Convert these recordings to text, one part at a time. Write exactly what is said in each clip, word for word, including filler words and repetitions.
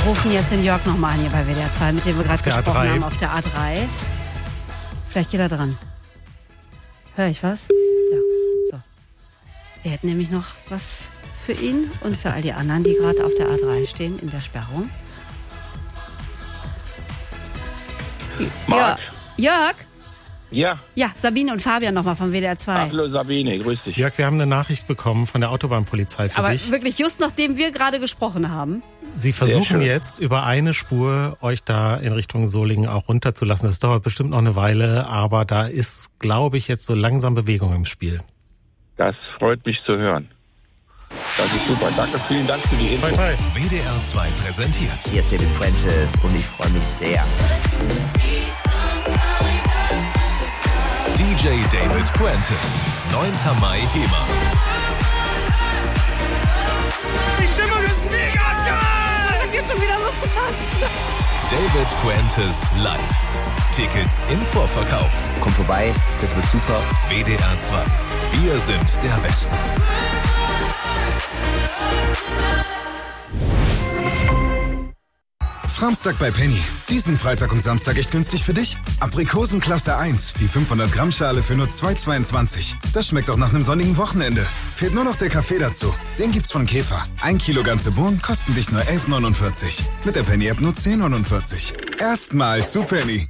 rufen jetzt den Jörg nochmal an hier bei W D R zwei, mit dem wir gerade gesprochen A drei. haben, auf der A drei. Vielleicht geht er dran. Hör ich was? Ja, so. Wir hätten nämlich noch was für ihn und für all die anderen, die gerade auf der A drei stehen, in der Sperrung. Marc? Ja. Jörg? Ja. Ja, Sabine und Fabian nochmal von W D R zwei. Hallo Sabine, grüß dich. Jörg, wir haben eine Nachricht bekommen von der Autobahnpolizei für Aber dich. wirklich just nachdem wir gerade gesprochen haben. Sie versuchen jetzt über eine Spur euch da in Richtung Solingen auch runterzulassen. Das dauert bestimmt noch eine Weile, aber da ist, glaube ich, jetzt so langsam Bewegung im Spiel. Das freut mich zu hören. Das ist super. Danke, vielen Dank für die Info. Bye, bye. W D R zwei präsentiert. Hier ist David Prentice und ich freue mich sehr. D J David Prentice. neunter Mai HEMA. Die Stimmung ist mega geil! Da geht's schon wieder los zu tanzen. David Prentice live. Tickets im Vorverkauf. Kommt vorbei, das wird super. W D R zwei. Wir sind der Westen. Samstag bei Penny. Diesen Freitag und Samstag echt günstig für dich? Aprikosen Klasse eins, die fünfhundert Gramm Schale für nur zwei Euro zweiundzwanzig. Das schmeckt auch nach einem sonnigen Wochenende. Fehlt nur noch der Kaffee dazu. Den gibt's von Käfer. Ein Kilo ganze Bohnen kosten dich nur elf Euro neunundvierzig. Mit der Penny-App nur zehn Euro neunundvierzig. Erstmal zu Penny.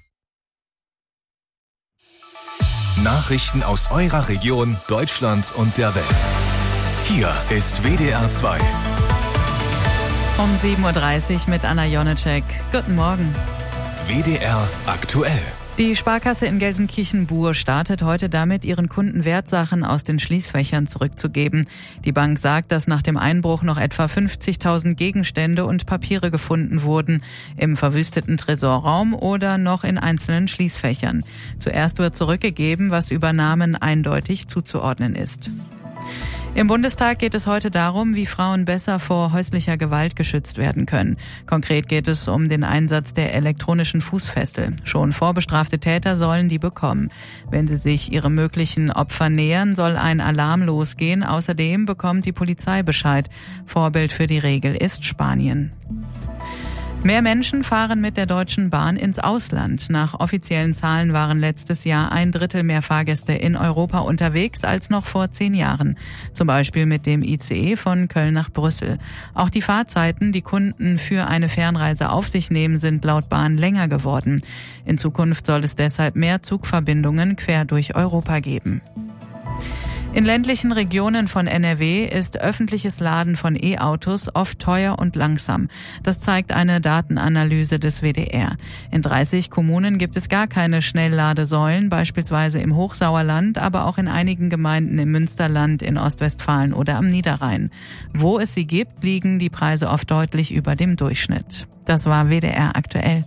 Nachrichten aus eurer Region, Deutschland und der Welt. Hier ist W D R zwei. Um sieben Uhr dreißig mit Anna Jonecek. Guten Morgen. W D R aktuell. Die Sparkasse in Gelsenkirchen-Buhr startet heute damit, ihren Kunden Wertsachen aus den Schließfächern zurückzugeben. Die Bank sagt, dass nach dem Einbruch noch etwa fünfzigtausend Gegenstände und Papiere gefunden wurden, im verwüsteten Tresorraum oder noch in einzelnen Schließfächern. Zuerst wird zurückgegeben, was Übernahmen eindeutig zuzuordnen ist. Im Bundestag geht es heute darum, wie Frauen besser vor häuslicher Gewalt geschützt werden können. Konkret geht es um den Einsatz der elektronischen Fußfessel. Schon vorbestrafte Täter sollen die bekommen. Wenn sie sich ihrem möglichen Opfer nähern, soll ein Alarm losgehen. Außerdem bekommt die Polizei Bescheid. Vorbild für die Regel ist Spanien. Mehr Menschen fahren mit der Deutschen Bahn ins Ausland. Nach offiziellen Zahlen waren letztes Jahr ein Drittel mehr Fahrgäste in Europa unterwegs als noch vor zehn Jahren. Zum Beispiel mit dem I C E von Köln nach Brüssel. Auch die Fahrzeiten, die Kunden für eine Fernreise auf sich nehmen, sind laut Bahn länger geworden. In Zukunft soll es deshalb mehr Zugverbindungen quer durch Europa geben. In ländlichen Regionen von N R W ist öffentliches Laden von E-Autos oft teuer und langsam. Das zeigt eine Datenanalyse des W D R. In dreißig Kommunen gibt es gar keine Schnellladesäulen, beispielsweise im Hochsauerland, aber auch in einigen Gemeinden im Münsterland, in Ostwestfalen oder am Niederrhein. Wo es sie gibt, liegen die Preise oft deutlich über dem Durchschnitt. Das war W D R aktuell.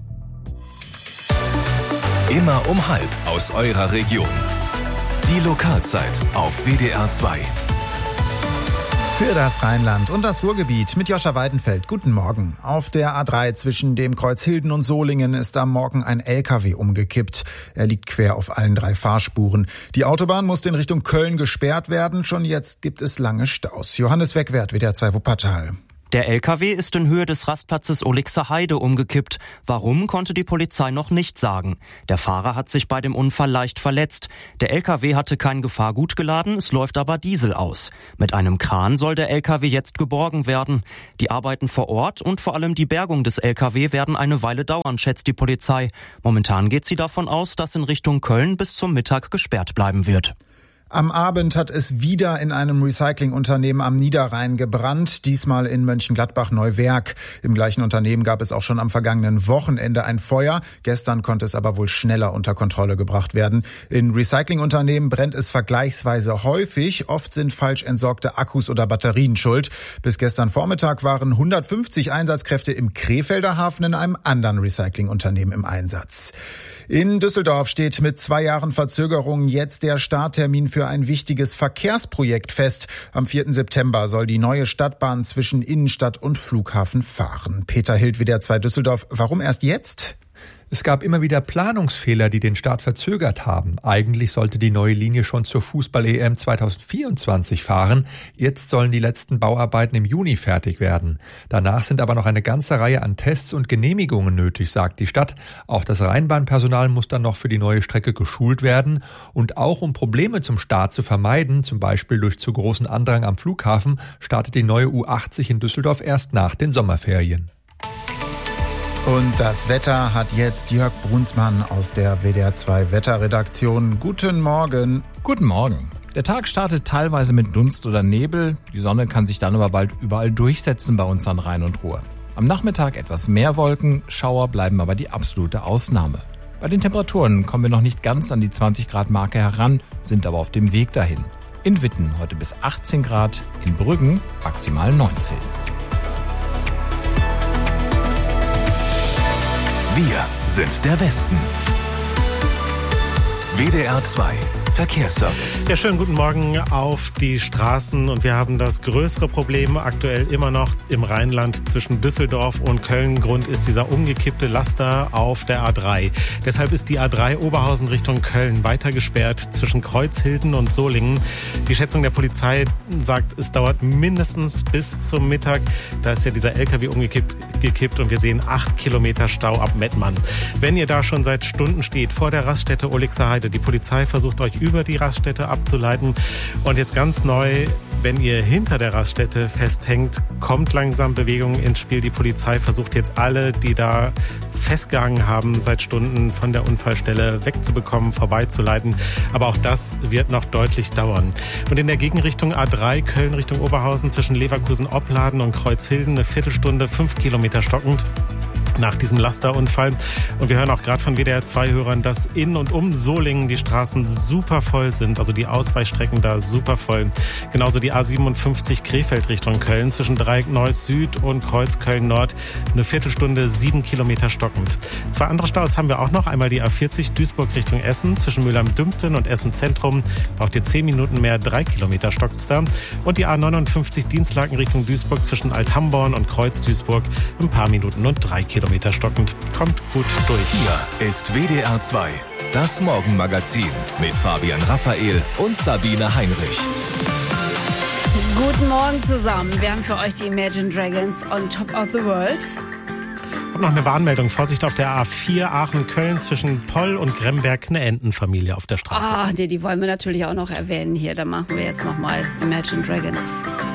Immer um halb aus eurer Region. Die Lokalzeit auf W D R zwei. Für das Rheinland und das Ruhrgebiet mit Joscha Weidenfeld. Guten Morgen. Auf der A drei zwischen dem Kreuz Hilden und Solingen ist am Morgen ein L K W umgekippt. Er liegt quer auf allen drei Fahrspuren. Die Autobahn musste in Richtung Köln gesperrt werden. Schon jetzt gibt es lange Staus. Johannes Wegwert, W D R zwei Wuppertal. Der L K W ist in Höhe des Rastplatzes Olixer Heide umgekippt. Warum, konnte die Polizei noch nicht sagen. Der Fahrer hat sich bei dem Unfall leicht verletzt. Der L K W hatte kein Gefahrgut geladen, es läuft aber Diesel aus. Mit einem Kran soll der L K W jetzt geborgen werden. Die Arbeiten vor Ort und vor allem die Bergung des L K W werden eine Weile dauern, schätzt die Polizei. Momentan geht sie davon aus, dass in Richtung Köln bis zum Mittag gesperrt bleiben wird. Am Abend hat es wieder in einem Recyclingunternehmen am Niederrhein gebrannt, diesmal in Mönchengladbach-Neuwerk. Im gleichen Unternehmen gab es auch schon am vergangenen Wochenende ein Feuer. Gestern konnte es aber wohl schneller unter Kontrolle gebracht werden. In Recyclingunternehmen brennt es vergleichsweise häufig. Oft sind falsch entsorgte Akkus oder Batterien schuld. Bis gestern Vormittag waren hundertfünfzig Einsatzkräfte im Krefelder Hafen in einem anderen Recyclingunternehmen im Einsatz. In Düsseldorf steht mit zwei Jahren Verzögerung jetzt der Starttermin für ein wichtiges Verkehrsprojekt fest. Am vierten September soll die neue Stadtbahn zwischen Innenstadt und Flughafen fahren. Peter Hild, W D R zwei Düsseldorf. Warum erst jetzt? Es gab immer wieder Planungsfehler, die den Start verzögert haben. Eigentlich sollte die neue Linie schon zur Fußball-E M zweitausendvierundzwanzig fahren. Jetzt sollen die letzten Bauarbeiten im Juni fertig werden. Danach sind aber noch eine ganze Reihe an Tests und Genehmigungen nötig, sagt die Stadt. Auch das Rheinbahnpersonal muss dann noch für die neue Strecke geschult werden. Und auch um Probleme zum Start zu vermeiden, zum Beispiel durch zu großen Andrang am Flughafen, startet die neue U achtzig in Düsseldorf erst nach den Sommerferien. Und das Wetter hat jetzt Jörg Brunsmann aus der W D R zwei Wetterredaktion. Guten Morgen. Guten Morgen. Der Tag startet teilweise mit Dunst oder Nebel. Die Sonne kann sich dann aber bald überall durchsetzen bei uns an Rhein und Ruhr. Am Nachmittag etwas mehr Wolken, Schauer bleiben aber die absolute Ausnahme. Bei den Temperaturen kommen wir noch nicht ganz an die zwanzig Grad Marke heran, sind aber auf dem Weg dahin. In Witten heute bis achtzehn Grad, in Brüggen maximal neunzehn. Wir sind der Westen. W D R zwei Verkehrsservice. Ja, schönen guten Morgen auf die Straßen. Und wir haben das größere Problem aktuell immer noch im Rheinland zwischen Düsseldorf und Köln. Grund ist dieser umgekippte Laster auf der A drei. Deshalb ist die A drei Oberhausen Richtung Köln weiter gesperrt zwischen Kreuzhilden und Solingen. Die Schätzung der Polizei sagt, es dauert mindestens bis zum Mittag. Da ist ja dieser L K W umgekippt gekippt und wir sehen acht Kilometer Stau ab Mettmann. Wenn ihr da schon seit Stunden steht vor der Raststätte Olixer Heide, die Polizei versucht euch über die Raststätte abzuleiten. Und jetzt ganz neu, wenn ihr hinter der Raststätte festhängt, kommt langsam Bewegung ins Spiel. Die Polizei versucht jetzt alle, die da festgehangen haben, seit Stunden von der Unfallstelle wegzubekommen, vorbeizuleiten. Aber auch das wird noch deutlich dauern. Und in der Gegenrichtung A drei, Köln Richtung Oberhausen, zwischen Leverkusen-Opladen und Kreuzhilden, eine Viertelstunde, fünf Kilometer stockend nach diesem Lasterunfall. Und wir hören auch gerade von W D R zwei Hörern, dass in und um Solingen die Straßen super voll sind, also die Ausweichstrecken da super voll. Genauso die A siebenundfünfzig Krefeld Richtung Köln zwischen Dreieck-Neuss Süd und Kreuzköln Nord, eine Viertelstunde, sieben Kilometer stockend. Zwei andere Staus haben wir auch noch. Einmal die A vierzig Duisburg Richtung Essen zwischen Mülheim-Dümpten und Essen Zentrum. Braucht ihr zehn Minuten mehr, drei Kilometer stockt's da. Und die A neunundfünfzig Dienstlaken Richtung Duisburg zwischen Althamborn und Kreuz-Duisburg ein paar Minuten und drei Kilometer stockend. Kommt gut durch. Hier ist W D R zwei, das Morgenmagazin mit Fabian Raphael und Sabine Heinrich. Guten Morgen zusammen. Wir haben für euch die Imagine Dragons on Top of the World. Und noch eine Warnmeldung. Vorsicht auf der A vier Aachen-Köln zwischen Poll und Gremberg, eine Entenfamilie auf der Straße. Ah, nee, die wollen wir natürlich auch noch erwähnen hier. Da machen wir jetzt nochmal Imagine Dragons.